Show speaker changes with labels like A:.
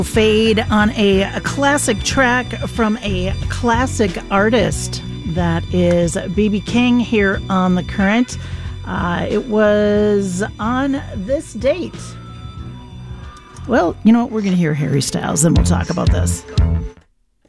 A: Fade on a classic track from a classic artist. That is B.B. King here on The Current. It was on this date. Well, you know what? We're going to hear Harry Styles, then we'll talk about this.